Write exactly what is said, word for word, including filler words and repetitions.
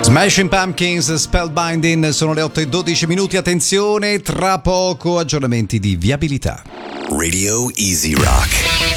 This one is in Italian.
Smashing Pumpkins, Spellbinding, sono le otto e dodici minuti, attenzione, tra poco aggiornamenti di viabilità. Radio Easy Rock.